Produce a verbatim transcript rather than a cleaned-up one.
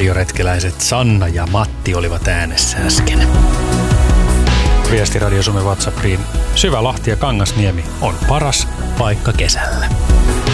Radioretkeläiset Sanna ja Matti olivat äänessä äsken. Viesti Radio Suomen WhatsAppiin. Syvälahti ja Kangasniemi on paras paikka kesällä.